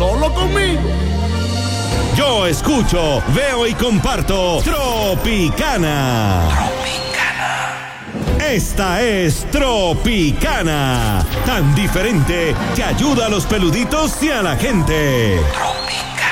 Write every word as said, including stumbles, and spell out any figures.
solo conmigo. Yo escucho, veo y comparto Tropicana. Tropicana. Esta es Tropicana, tan diferente que ayuda a los peluditos y a la gente. Tropicana.